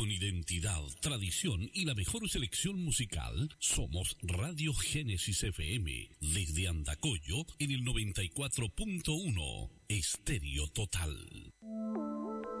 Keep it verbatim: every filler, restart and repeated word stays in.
Con identidad, tradición y la mejor selección musical, somos Radio Génesis F M. Desde Andacollo, en el noventa y cuatro punto uno. Estéreo Total.